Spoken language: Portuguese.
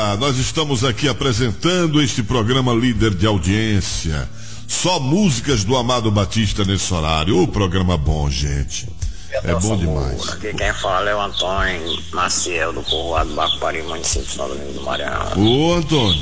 dia, nós estamos aqui apresentando este programa líder de audiência. Só músicas do Amado Batista nesse horário. O programa bom, gente. É bom demais. Aqui quem fala é o Antônio Maciel, do povoado Bacupari, município de São Domingos do Maranhão. Ô, Antônio.